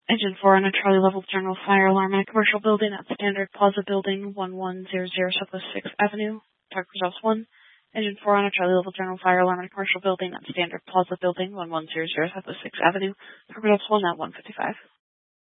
Engine 4 on a Charlie Level General Fire Alarm in a commercial building at Standard Plaza Building, 1100 Southwest 6th Avenue. Target results 1. Engine 4 on a Charlie Level General Fire Alarm in a commercial building at Standard Plaza Building, 1100 Southwest 6th Avenue. Target results 1 at 1:55.